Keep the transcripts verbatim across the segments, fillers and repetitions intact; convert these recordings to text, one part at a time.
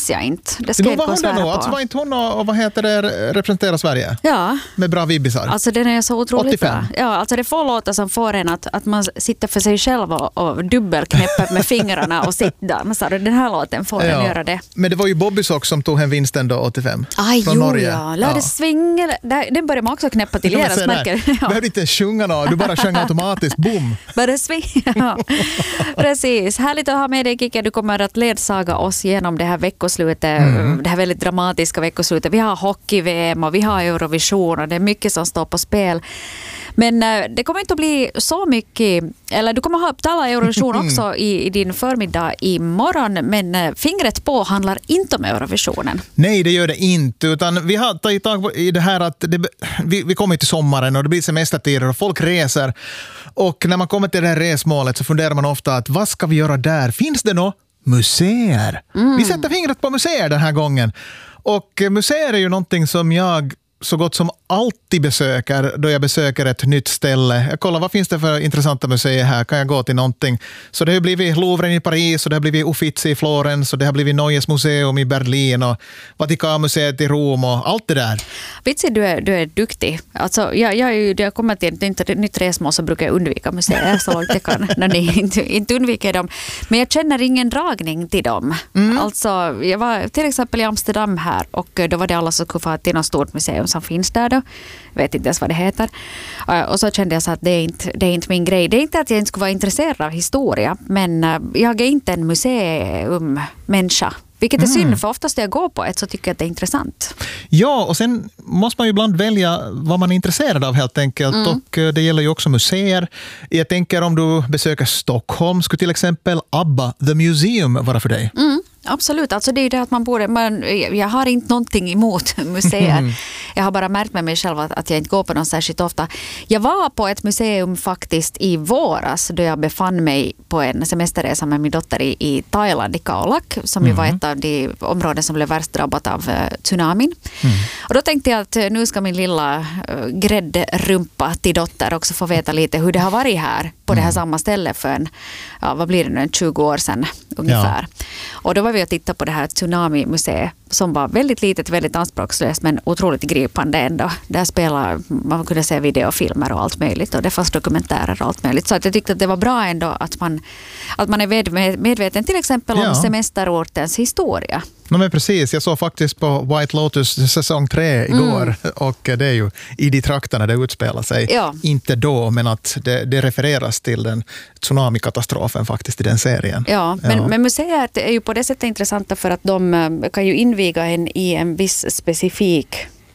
minns jag inte. Det ska Då jag var inte hon där nog. Alltså var inte hon och, och vad heter det, representerar Sverige? Ja. Med bra vibisar. Alltså den är så otroligt åttiofem. bra. Ja, alltså det är få låtar som får en att, att man sitter för sig själv och, och dubbelknäpper med fingrarna och sittdansar. Den här låten får Ja. en göra det. Men det var ju Bobby Sox som tog hem vinsten då åttiofem. Aj, från jo, Norge. ja. Lärde Ja. swing. Den började man också knäppa till. Ja, Deras men se där. märker. Du Ja. behövde inte sjunga något, du bara sjöng automatiskt. Boom! Började swing. Ja. Precis. Härligt att ha med dig, Kike. Du kommer att ledsaga oss genom det här veckoslutet. Mm. Det här väldigt dramatiska veckoslutet. Vi har hockey-V M och vi har Eurovision och det är mycket som står på spel. Men äh, det kommer inte att bli så mycket, eller du kommer att tala Eurovision också i, i din förmiddag imorgon, men äh, fingret på handlar inte om Eurovisionen. Nej, det gör det inte, utan vi har tagit tag i det här att det, vi, vi kommer till sommaren och det blir semestertider och folk reser, och när man kommer till det här resmålet så funderar man ofta att vad ska vi göra där? Finns det något museer? Mm. Vi sätter fingret på museer den här gången, och museer är ju någonting som jag så gott som alltid besöker då jag besöker ett nytt ställe. Jag kollar, vad finns det för intressanta museer här? Kan jag gå till någonting? Så det har blivit Louvren i Paris, och det har blivit Uffizi i Florens, och det har blivit Neues museum i Berlin och Vatikanmuseet i Rom och allt det där. Vitsi, du är, du är duktig. Alltså, jag, jag, jag kommer till ett nytt resmål så brukar jag undvika museer så långt jag kan. När ni inte, inte undviker dem. Men jag känner ingen dragning till dem. Mm. Alltså, jag var till exempel i Amsterdam här, och då var det alla som skulle få till något stort museum som finns där då. Jag vet inte ens vad det heter. Och så kände jag så att det är inte, det är inte min grej. Det är inte att jag inte skulle vara intresserad av historia, men jag är inte en museummänniska. Vilket är synd, mm. för oftast när jag går på ett så tycker jag att det är intressant. Ja, och sen måste man ju ibland välja vad man är intresserad av helt enkelt. Mm. Och det gäller ju också museer. Jag tänker om du besöker Stockholm, skulle till exempel ABBA The Museum vara för dig? Mm. Absolut, alltså det är ju det att man borde, man, jag har inte någonting emot museer. Mm. Jag har bara märkt med mig själv att, att jag inte går på någon särskilt ofta. Jag var på ett museum faktiskt i våras då jag befann mig på en semesterresa med min dotter i, i Thailand, i Khao Lak, som mm. ju var ett av de områden som blev värst drabbat av uh, tsunamin. Mm. Och då tänkte jag att uh, nu ska min lilla uh, gräddrumpa till dotter också få veta lite hur det har varit här på mm. det här samma ställe för en, ja, vad blir det nu, tjugo år sedan ungefär. Ja. Och då var vi och tittade på det här Tsunami-museet som var väldigt litet, väldigt anspråkslöst men otroligt gripande ändå. Där spelade, man kunde se videofilmer och allt möjligt, och det fanns dokumentärer och allt möjligt. Så att jag tyckte att det var bra ändå att man, att man är medveten till exempel om ja. semesterortens historia. No, men precis, jag såg faktiskt på White Lotus säsong tre igår mm. och det är ju i de trakterna det utspelar sig. Ja. Inte då, men att det, det refereras till den tsunamikatastrofen faktiskt i den serien. Ja, men, ja. men museet är ju på det sättet intressanta för att de kan ju inviga en i en viss specifik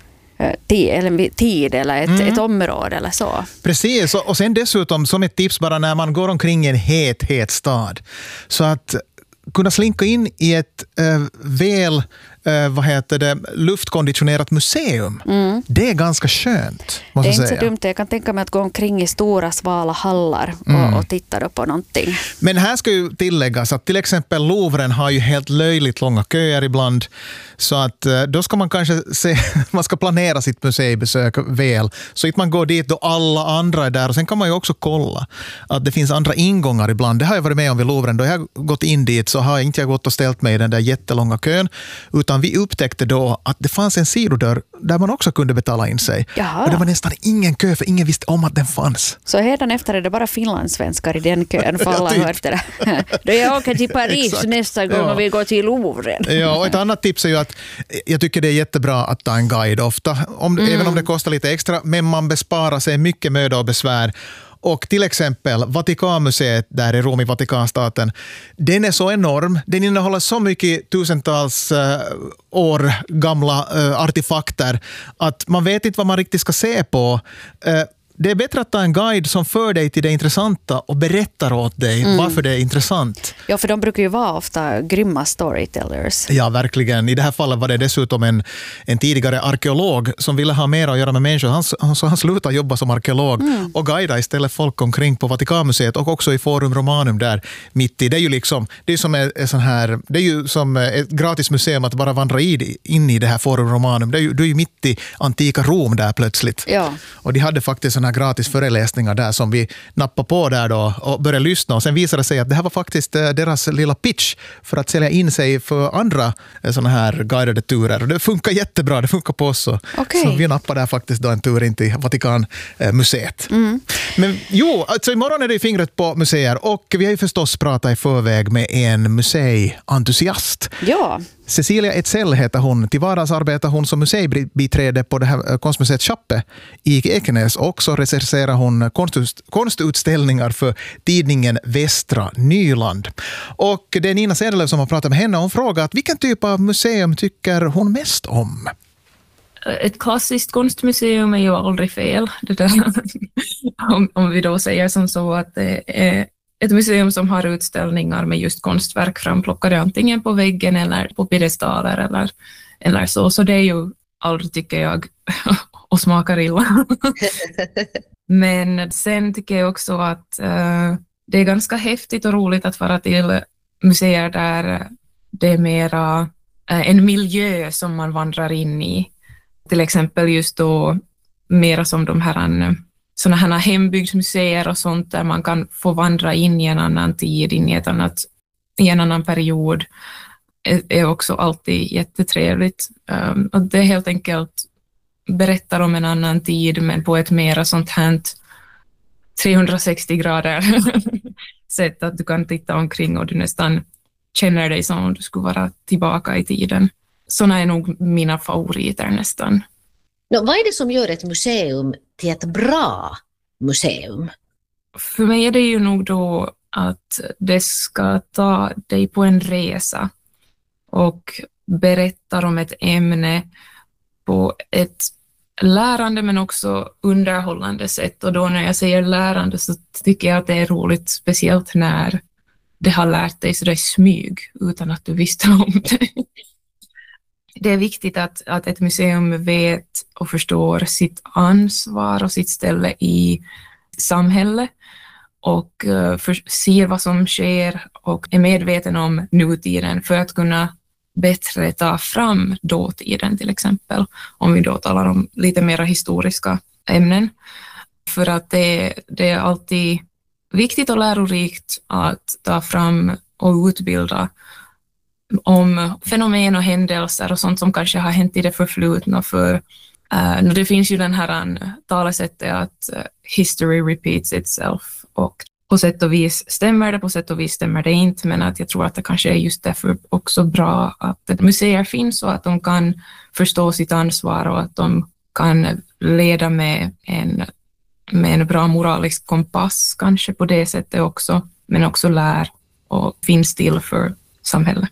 tid eller, tid, eller ett, mm. ett område eller så. Precis, och, och sen dessutom som ett tips bara när man går omkring i en het, het stad, så att kunna slinka in i ett äh, väl äh, vad heter det, luftkonditionerat museum. Mm. Det är ganska skönt, måste jag säga. Det är inte säga. så dumt. Jag kan tänka mig att gå omkring i stora svala hallar och, mm. och titta på någonting. Men här ska ju tilläggas att till exempel Louvren har ju helt löjligt långa köer ibland. Så att då ska man kanske se, man ska planera sitt museibesök väl. Så att man går dit då alla andra är där. Och sen kan man ju också kolla att det finns andra ingångar ibland. Det har jag varit med om vid Louvren. Då jag har gått in dit så har jag inte gått och ställt mig i den där jättelånga kön. Utan vi upptäckte då att det fanns en sidodörr där man också kunde betala in sig. Jaha. Och det var nästan ingen kö för ingen visste om att den fanns. Så redan efter är det bara finlandssvenskar i den kön för alla ja, typ. Efter det. Då jag åker till Paris nästa gång ja. och vi går till Louvren. Ja, och ett annat tips är ju att jag tycker det är jättebra att ta en guide ofta. Om, mm. Även om det kostar lite extra, men man besparar sig mycket möda och besvär. Och till exempel Vatikanmuseet där i Rom i Vatikanstaten, den är så enorm, den innehåller så mycket tusentals uh, år gamla uh, artefakter att man vet inte vad man riktigt ska se på. Uh, Det är bättre att ta en guide som för dig till det intressanta och berättar åt dig mm. varför det är intressant. Ja, för de brukar ju vara ofta grymma storytellers. Ja, verkligen. I det här fallet var det dessutom en, en tidigare arkeolog som ville ha mer att göra med människor. Han, han, så han slutade jobba som arkeolog mm. och guida istället folk omkring på Vatikanmuseet och också i Forum Romanum där mitt i. Det är ju liksom, det är som ett, sån här, det är ju som ett gratis museum att bara vandra in i det här Forum Romanum. Det är ju, du är ju mitt i antika Rom där plötsligt. Ja. Och de hade faktiskt såna här gratis föreläsningar där som vi nappade på där då och började lyssna. Och sen visade det sig att det här var faktiskt deras lilla pitch för att sälja in sig för andra såna här guidade turer. Och det funkar jättebra, det funkar på oss. Okay. Så vi nappade där faktiskt då en tur in till Vatikanmuseet. Mm. Men jo, alltså imorgon är det fingret på museer och vi har ju förstås pratat i förväg med en museientusiast. Ja. Cecilia Etsell heter hon. Till vardags arbetar hon som museibiträde på det här konstmuseet Chappe i Ekenäs. Och så recenserar hon konst, konstutställningar för tidningen Västra Nyland. Och det är Nina Sedelöv som har pratat med henne och hon frågat vilken typ av museum tycker hon mest om? Ett klassiskt konstmuseum är ju aldrig fel. Det där. om, om vi då säger som så att det är ett museum som har utställningar med just konstverk framplockade antingen på väggen eller på piedestaler eller, eller så. Så det är ju aldrig, tycker jag, och smakar illa. Men sen tycker jag också att uh, det är ganska häftigt och roligt att vara till museer där det är mera uh, en miljö som man vandrar in i. Till exempel just då mera som de här såna här hembygdsmuseer och sånt där man kan få vandra in i en annan tid, in i, ett annat, i en annan period är, är också alltid jättetrevligt. Um, och det helt enkelt berättar om en annan tid men på ett mera sånt här trehundrasextio grader sätt att du kan titta omkring och du nästan känner dig som om du skulle vara tillbaka i tiden. Såna är nog mina favoriter nästan. No, vad är det som gör ett museum till ett bra museum? För mig är det ju nog då att det ska ta dig på en resa och berätta om ett ämne på ett lärande men också underhållande sätt. Och då när jag säger lärande så tycker jag att det är roligt, speciellt när det har lärt dig så det är smyg utan att du visste om det. Det är viktigt att, att ett museum vet och förstår sitt ansvar och sitt ställe i samhället och uh, för, ser vad som sker och är medveten om nutiden för att kunna bättre ta fram dåtiden till exempel, om vi då talar om lite mer historiska ämnen. För att det, det är alltid viktigt och lärorikt att ta fram och utbilda om fenomen och händelser och sånt som kanske har hänt i det förflutna. För uh, det finns ju den här talesättet att uh, history repeats itself, och på sätt och vis stämmer det, på sätt och vis stämmer det inte, men att jag tror att det kanske är just därför också bra att museer finns och att de kan förstå sitt ansvar och att de kan leda med en, med en bra moralisk kompass kanske på det sättet också, men också lär och finns till för samhället.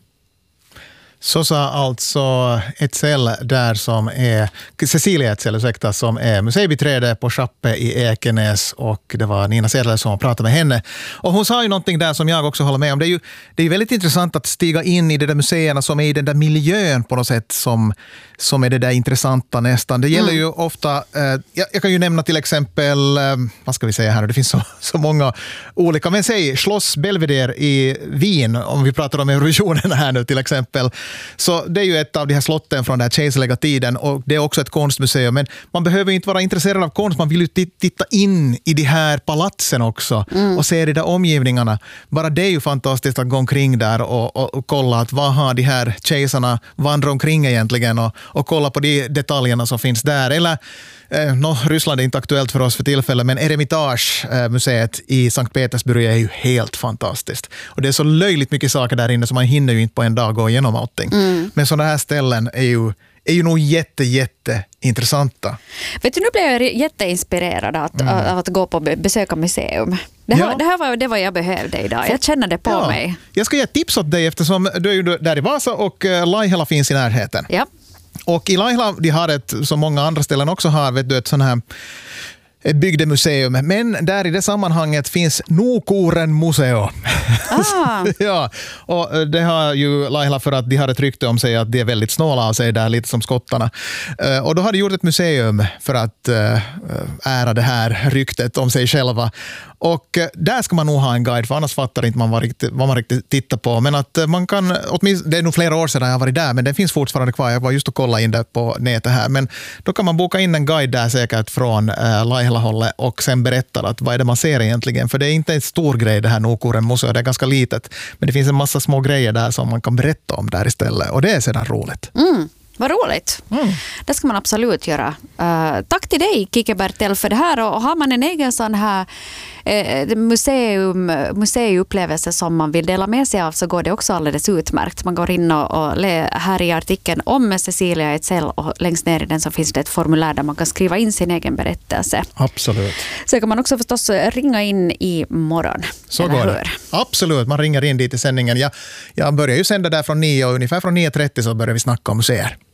Så sa alltså Etsell där som är, Cecilia Etsell ursäkta, som är museibiträde på Chappe i Ekenäs, och det var Nina Sedler som pratade med henne. Och hon sa ju någonting där som jag också håller med om. Det är ju det är väldigt intressant att stiga in i de där museerna som är i den där miljön på något sätt som, som är det där intressanta nästan. Det gäller mm. ju ofta, eh, jag, jag kan ju nämna till exempel, eh, vad ska vi säga här, det finns så, så många olika, men säg Schloss Belvedere i Wien, om vi pratar om Eurovisionen här nu till exempel. Så det är ju ett av de här slotten från den här kejserliga tiden, och det är också ett konstmuseum. Men man behöver inte vara intresserad av konst, man vill ju titta in i de här palatsen också mm. och se de där omgivningarna. Bara det är ju fantastiskt att gå omkring där och, och, och kolla att vad har de här kejsarna vandrat omkring egentligen, och, och kolla på de detaljerna som finns där. Eller eh, no, Ryssland är inte aktuellt för oss för tillfället, men Eremitage-museet i Sankt Petersburg är ju helt fantastiskt. Och det är så löjligt mycket saker där inne så man hinner ju inte på en dag gå igenom allting. Mm. Men sådana här ställen är ju, är ju nog jätte, jätte intressanta. Vet du, nu blev jag jätteinspirerad att, mm. att, att gå på besöka museum. Det här, ja. det här var det var jag behövde idag. Jag känner det på ja. mig. Jag ska ge ett tips åt dig eftersom du är ju där i Vasa och Laihela finns i närheten. Ja. Och i Laihela, de har ett, som många andra ställen också har, vet du, ett sån här ett bygdemuseum. Men där i det sammanhanget finns Nukuren museo. Ah. ja, och det har ju Laihela för att de har ett rykte om sig att de är väldigt snåla av sig där, lite som skottarna. Och då har de gjort ett museum för att ära det här ryktet om sig själva. Och där ska man nog ha en guide, för annars fattar inte man vad, riktigt, vad man riktigt tittar på. Men att man kan, åtminstone, det är nog flera år sedan jag har varit där, men det finns fortfarande kvar. Jag var just och kolla in det på nätet här. Men då kan man boka in en guide där säkert från äh, Laihela-hållet och sen berättar att vad är det man ser egentligen. För det är inte en stor grej det här Nordkuren museet, det är ganska litet. Men det finns en massa små grejer där som man kan berätta om där istället. Och det är sedan roligt. Mm. Vad roligt. Mm. Det ska man absolut göra. Uh, tack till dig, Kike Bertel, för det här. Och har man en egen sån här uh, museum, museiupplevelse som man vill dela med sig av, så går det också alldeles utmärkt. Man går in och, och lä, här i artikeln om Cecilia Ejdsell, och längst ner i den så finns det ett formulär där man kan skriva in sin egen berättelse. Absolut. Så kan man också förstås ringa in i morgon. Så går det. Absolut, man ringer in dit i sändningen. Jag, jag börjar ju sända där från nio, och ungefär från nio trettio så börjar vi snacka om museer.